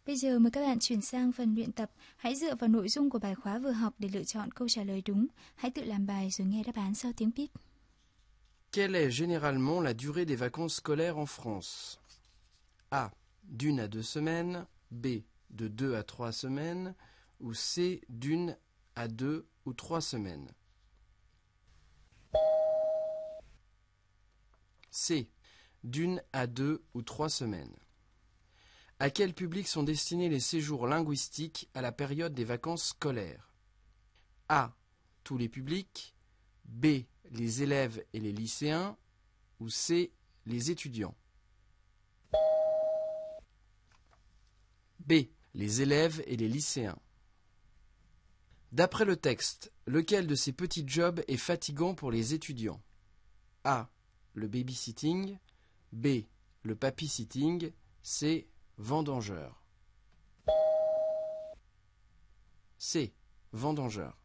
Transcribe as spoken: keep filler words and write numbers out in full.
Bây giờ mời các bạn chuyển sang phần luyện tập. Hãy dựa vào nội dung của bài khóa vừa học để lựa chọn câu trả lời đúng. Hãy tự làm bài rồi nghe đáp án sau tiếng bíp. Quelle est généralement la durée des vacances scolaires en France? A. D'une à deux semaines. B. De deux à trois semaines. Ou C. D'une à deux ou trois semaines. C. D'une à deux ou trois semaines. À quel public sont destinés les séjours linguistiques à la période des vacances scolaires? A. Tous les publics. B. Les élèves et les lycéens. Ou C. Les étudiants. B. Les élèves et les lycéens. D'après le texte, lequel de ces petits jobs est fatigant pour les étudiants? A. Le babysitting. B. Le papy-sitting. C. Vendangeur. C. Vendangeur.